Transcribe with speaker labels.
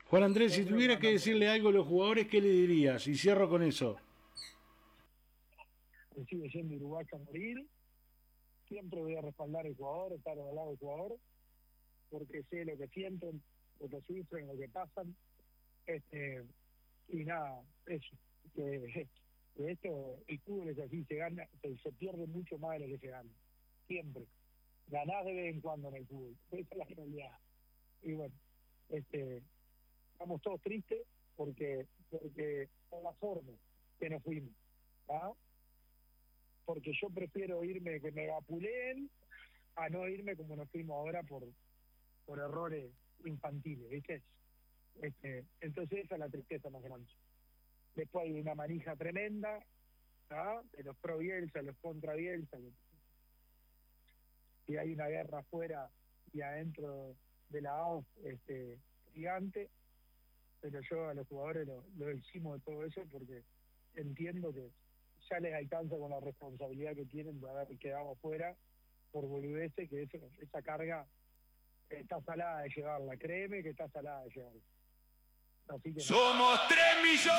Speaker 1: Juan Andrés,
Speaker 2: Yo
Speaker 1: si
Speaker 2: creo
Speaker 1: tuvieras que decirle algo a los jugadores, ¿qué le dirías? Y cierro con eso.
Speaker 2: que sigue siendo Uruguay a morir. Siempre voy a respaldar al jugador, estar al lado del jugador, porque sé lo que sienten, lo que sufren, lo que pasan. Y nada, eso. Que esto, el fútbol es así, se gana, se pierde mucho más de lo que se gana. Siempre. Ganás de vez en cuando en el fútbol. Esa es la realidad. Y bueno, estamos todos tristes porque por la forma que nos fuimos. ¿Ah? Porque yo prefiero irme que me vapuleen a no irme como nos fuimos ahora por errores infantiles, ¿viste? Entonces esa es la tristeza más grande. Después hay una manija tremenda, ¿ah? De los pro Bielsa, los contra Bielsa, y hay una guerra afuera y adentro de la AUF gigante, pero yo a los jugadores lo decimos de todo eso porque entiendo que ya les alcanza con la responsabilidad que tienen de haber quedado fuera por boludeces, que esa carga está salada de llevarla, créeme que está salada de llevarla. Así que no.
Speaker 3: Somos 3 millones.